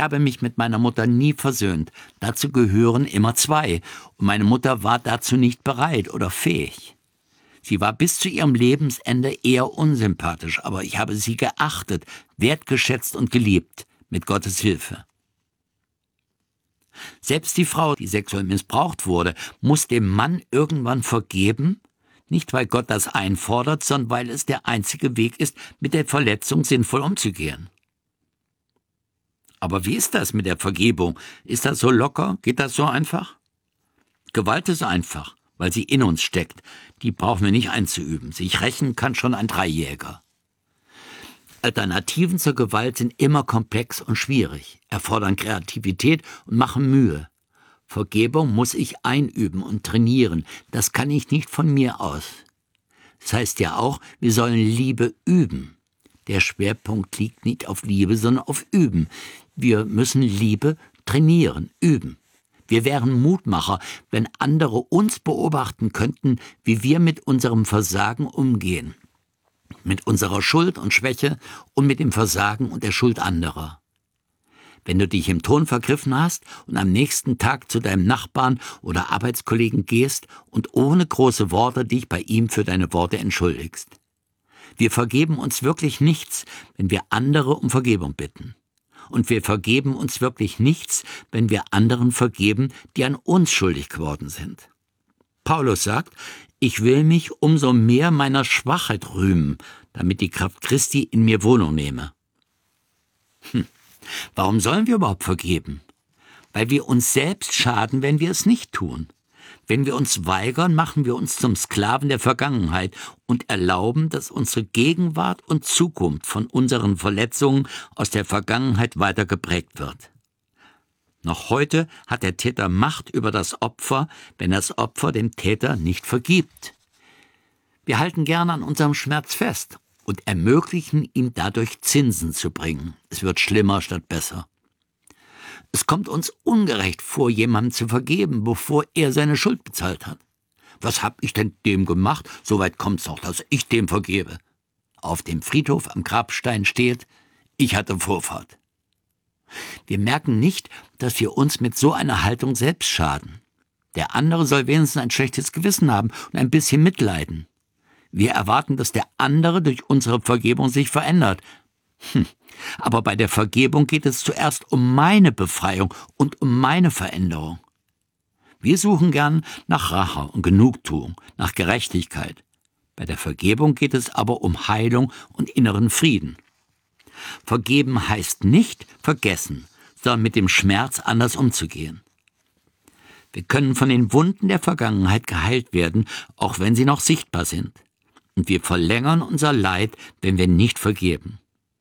habe mich mit meiner Mutter nie versöhnt. Dazu gehören immer zwei. Und meine Mutter war dazu nicht bereit oder fähig. Sie war bis zu ihrem Lebensende eher unsympathisch, aber ich habe sie geachtet, wertgeschätzt und geliebt, mit Gottes Hilfe. Selbst die Frau, die sexuell missbraucht wurde, muss dem Mann irgendwann vergeben, nicht weil Gott das einfordert, sondern weil es der einzige Weg ist, mit der Verletzung sinnvoll umzugehen. Aber wie ist das mit der Vergebung? Ist das so locker? Geht das so einfach? Gewalt ist einfach, weil sie in uns steckt. Die brauchen wir nicht einzuüben. Sich rächen kann schon ein Dreijähriger. Alternativen zur Gewalt sind immer komplex und schwierig, erfordern Kreativität und machen Mühe. Vergebung muss ich einüben und trainieren. Das kann ich nicht von mir aus. Das heißt ja auch, wir sollen Liebe üben. Der Schwerpunkt liegt nicht auf Liebe, sondern auf Üben. Wir müssen Liebe trainieren, üben. Wir wären Mutmacher, wenn andere uns beobachten könnten, wie wir mit unserem Versagen umgehen. Mit unserer Schuld und Schwäche und mit dem Versagen und der Schuld anderer. Wenn du dich im Ton vergriffen hast und am nächsten Tag zu deinem Nachbarn oder Arbeitskollegen gehst und ohne große Worte dich bei ihm für deine Worte entschuldigst. Wir vergeben uns wirklich nichts, wenn wir andere um Vergebung bitten. Und wir vergeben uns wirklich nichts, wenn wir anderen vergeben, die an uns schuldig geworden sind. Paulus sagt, ich will mich umso mehr meiner Schwachheit rühmen, damit die Kraft Christi in mir Wohnung nehme. Warum sollen wir überhaupt vergeben? Weil wir uns selbst schaden, wenn wir es nicht tun. Wenn wir uns weigern, machen wir uns zum Sklaven der Vergangenheit und erlauben, dass unsere Gegenwart und Zukunft von unseren Verletzungen aus der Vergangenheit weiter geprägt wird. Noch heute hat der Täter Macht über das Opfer, wenn das Opfer dem Täter nicht vergibt. Wir halten gerne an unserem Schmerz fest und ermöglichen ihm dadurch Zinsen zu bringen. Es wird schlimmer statt besser. Es kommt uns ungerecht vor, jemandem zu vergeben, bevor er seine Schuld bezahlt hat. Was hab ich denn dem gemacht? Soweit kommt's doch, dass ich dem vergebe. Auf dem Friedhof am Grabstein steht, ich hatte Vorfahrt. Wir merken nicht, dass wir uns mit so einer Haltung selbst schaden. Der andere soll wenigstens ein schlechtes Gewissen haben und ein bisschen mitleiden. Wir erwarten, dass der andere durch unsere Vergebung sich verändert. Aber bei der Vergebung geht es zuerst um meine Befreiung und um meine Veränderung. Wir suchen gern nach Rache und Genugtuung, nach Gerechtigkeit. Bei der Vergebung geht es aber um Heilung und inneren Frieden. Vergeben heißt nicht vergessen, sondern mit dem Schmerz anders umzugehen. Wir können von den Wunden der Vergangenheit geheilt werden, auch wenn sie noch sichtbar sind. Und wir verlängern unser Leid, wenn wir nicht vergeben.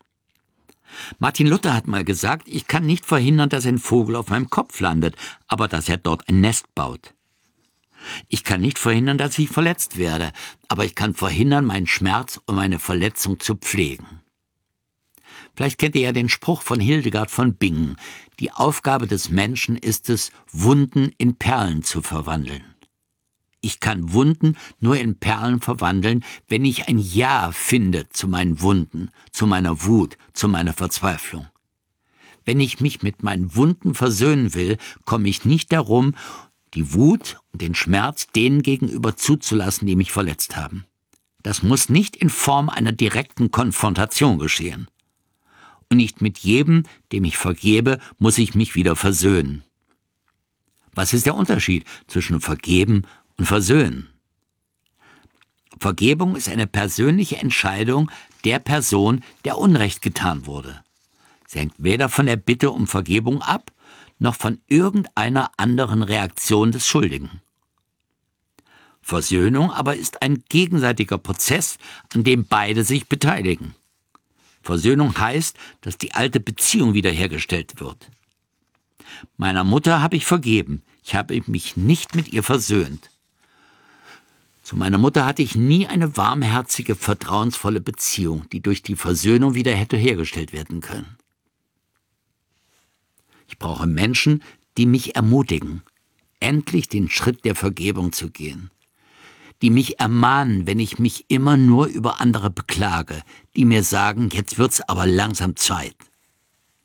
Martin Luther hat mal gesagt, ich kann nicht verhindern, dass ein Vogel auf meinem Kopf landet, aber dass er dort ein Nest baut. Ich kann nicht verhindern, dass ich verletzt werde, aber ich kann verhindern, meinen Schmerz und meine Verletzung zu pflegen. Vielleicht kennt ihr ja den Spruch von Hildegard von Bingen. Die Aufgabe des Menschen ist es, Wunden in Perlen zu verwandeln. Ich kann Wunden nur in Perlen verwandeln, wenn ich ein Ja finde zu meinen Wunden, zu meiner Wut, zu meiner Verzweiflung. Wenn ich mich mit meinen Wunden versöhnen will, komme ich nicht darum, die Wut und den Schmerz denen gegenüber zuzulassen, die mich verletzt haben. Das muss nicht in Form einer direkten Konfrontation geschehen. Und nicht mit jedem, dem ich vergebe, muss ich mich wieder versöhnen. Was ist der Unterschied zwischen Vergeben und Versöhnen? Vergebung ist eine persönliche Entscheidung der Person, der Unrecht getan wurde. Sie hängt weder von der Bitte um Vergebung ab, noch von irgendeiner anderen Reaktion des Schuldigen. Versöhnung aber ist ein gegenseitiger Prozess, an dem beide sich beteiligen. Versöhnung heißt, dass die alte Beziehung wiederhergestellt wird. Meiner Mutter habe ich vergeben, ich habe mich nicht mit ihr versöhnt. Zu meiner Mutter hatte ich nie eine warmherzige, vertrauensvolle Beziehung, die durch die Versöhnung wieder hätte hergestellt werden können. Ich brauche Menschen, die mich ermutigen, endlich den Schritt der Vergebung zu gehen. Die mich ermahnen, wenn ich mich immer nur über andere beklage, die mir sagen, jetzt wird's aber langsam Zeit.